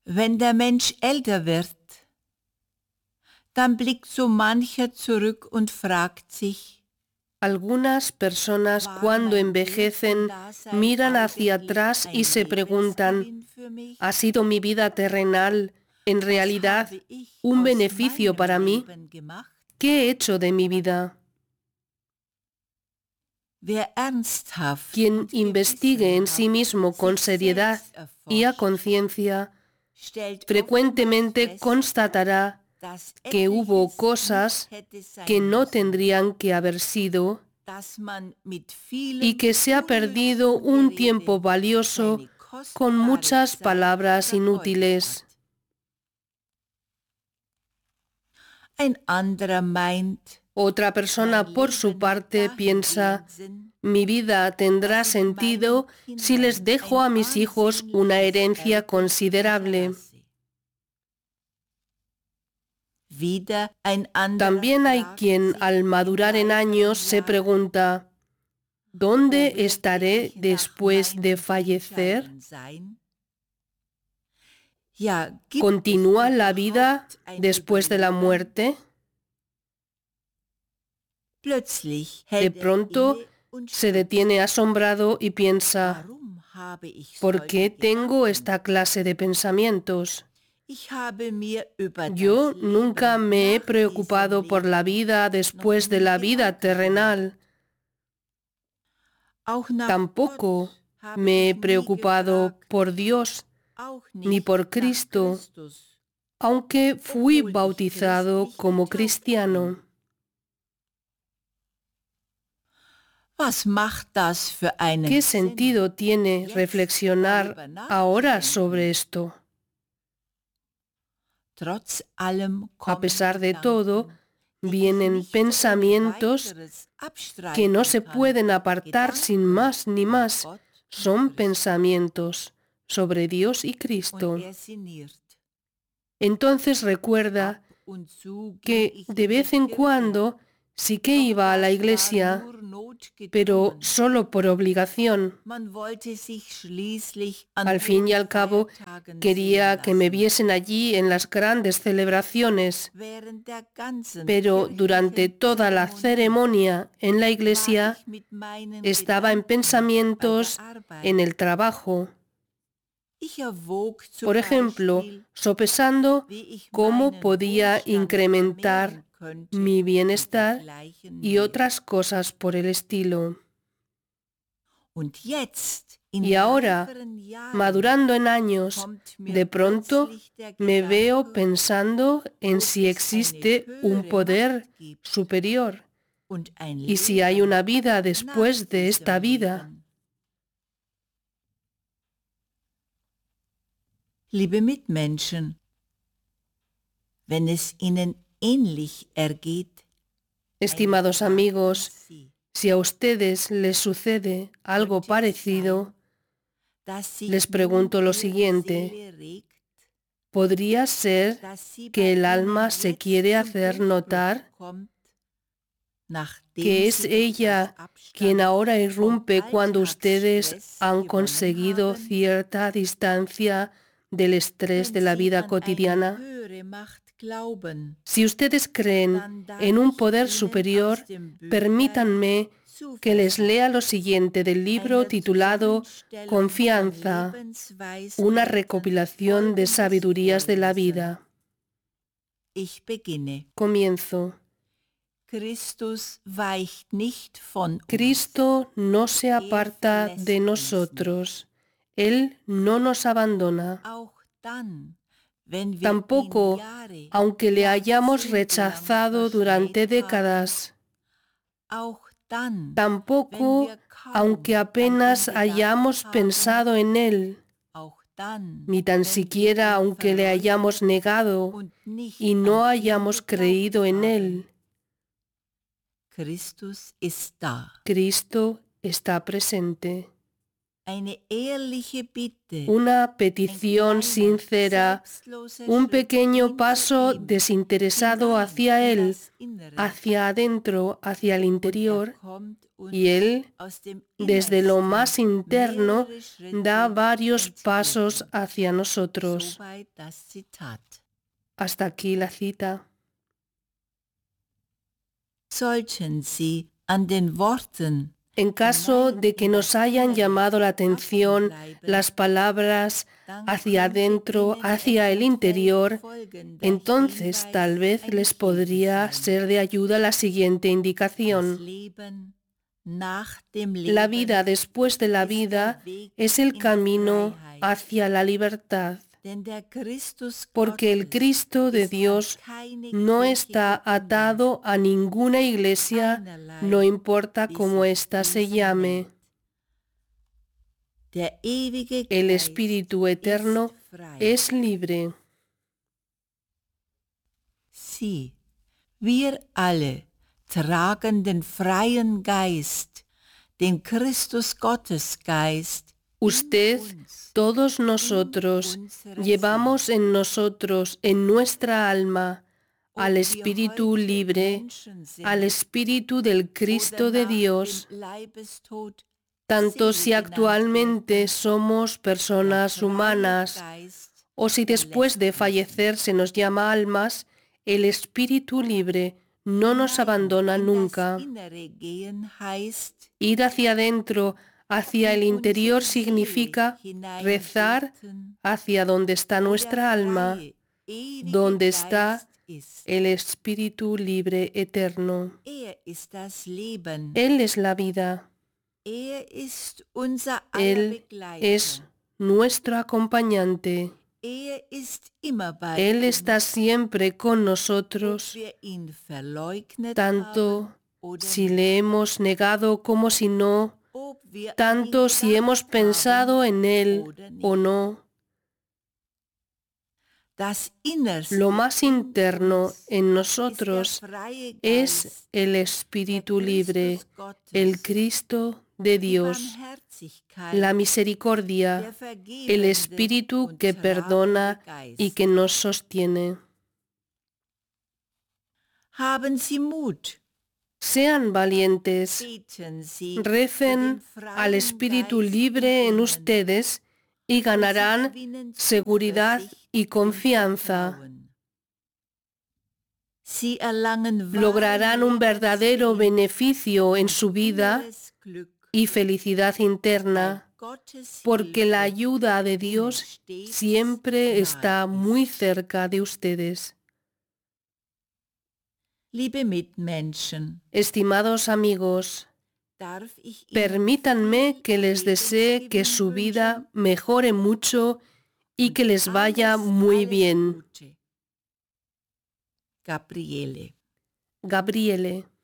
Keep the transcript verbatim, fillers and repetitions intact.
Wenn der Mensch älter wird, dann blickt so mancher zurück und fragt sich: Algunas personas cuando envejecen miran hacia atrás y se preguntan, ¿ha sido mi vida terrenal en realidad un beneficio para mí? ¿Qué he hecho de mi vida? Quien investigue en sí mismo con seriedad y a conciencia, frecuentemente constatará que hubo cosas que no tendrían que haber sido y que se ha perdido un tiempo valioso con muchas palabras inútiles. Otra persona, por su parte, piensa: mi vida tendrá sentido si les dejo a mis hijos una herencia considerable. También hay quien, al madurar en años, se pregunta: ¿dónde estaré después de fallecer? ¿Continúa la vida después de la muerte? De pronto se detiene asombrado y piensa: ¿por qué tengo esta clase de pensamientos? Yo nunca me he preocupado por la vida después de la vida terrenal. Tampoco me he preocupado por Dios ni por Cristo, aunque fui bautizado como cristiano. ¿Qué sentido tiene reflexionar ahora sobre esto? A pesar de todo, vienen pensamientos que no se pueden apartar sin más ni más. Son pensamientos sobre Dios y Cristo. Entonces recuerda que de vez en cuando sí que iba a la iglesia, pero solo por obligación. Al fin y al cabo, quería que me viesen allí en las grandes celebraciones, pero durante toda la ceremonia en la iglesia estaba en pensamientos en el trabajo. Por ejemplo, sopesando cómo podía incrementar mi bienestar y otras cosas por el estilo. Y ahora, madurando en años, de pronto me veo pensando en si existe un poder superior y si hay una vida después de esta vida. Liebe Mitmenschen, wenn es Ihnen ähnlich ergeht, estimados amigos, si a ustedes les sucede algo parecido, les pregunto lo siguiente: ¿podría ser que el alma se quiere hacer notar? ¿Que es ella quien ahora irrumpe cuando ustedes han conseguido cierta distancia del estrés de la vida cotidiana? Si ustedes creen en un poder superior, permítanme que les lea lo siguiente del libro titulado Confianza, una recopilación de sabidurías de la vida. Comienzo. Cristo no se aparta de nosotros. Él no nos abandona. Tampoco, aunque le hayamos rechazado durante décadas. Tampoco, aunque apenas hayamos pensado en Él. Ni tan siquiera aunque le hayamos negado y no hayamos creído en Él. Cristo está presente. Una petición sincera, un pequeño paso desinteresado hacia Él, hacia adentro, hacia el interior, Y Él, desde lo más interno, da varios pasos hacia nosotros. Hasta aquí la cita. Sollten Sie an den Worten En caso de que nos hayan llamado la atención las palabras hacia adentro, hacia el interior, entonces tal vez les podría ser de ayuda la siguiente indicación. La vida después de la vida es el camino hacia la libertad, porque el Cristo de Dios no está atado a ninguna iglesia, no importa cómo ésta se llame. El Espíritu Eterno es libre. Sie, wir alle tragen den freien Geist, den Christus Gottesgeist. Usted, todos nosotros, llevamos en nosotros, en nuestra alma, al Espíritu libre, al Espíritu del Cristo de Dios, tanto si actualmente somos personas humanas o si después de fallecer se nos llama almas, el Espíritu libre no nos abandona nunca. Ir hacia adentro, hacia el interior significa rezar hacia donde está nuestra alma, donde está el Espíritu libre eterno. Él es la vida. Él es nuestro acompañante. Él está siempre con nosotros, tanto si le hemos negado como si no, tanto si hemos pensado en Él o no. Lo más interno en nosotros es el Espíritu libre, el Cristo de Dios, la misericordia, el Espíritu que perdona y que nos sostiene. Sean valientes, recen al Espíritu libre en ustedes y ganarán seguridad y confianza. Lograrán un verdadero beneficio en su vida y felicidad interna, porque la ayuda de Dios siempre está muy cerca de ustedes. Estimados amigos, permítanme que les desee que su vida mejore mucho y que les vaya muy bien. Gabriele. Gabriele.